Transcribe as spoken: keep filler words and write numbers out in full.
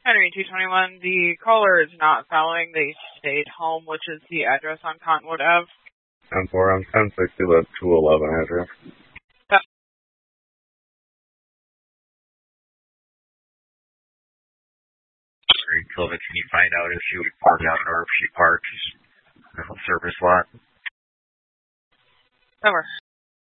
Henry two twenty-one, the caller is not following. They stayed home, which is the address on Cottonwood Avenue. ten four, I'm ten sixty, the two eleven address. Yep. Silva, can you find out if she would park out or if she parks in the service lot? Over.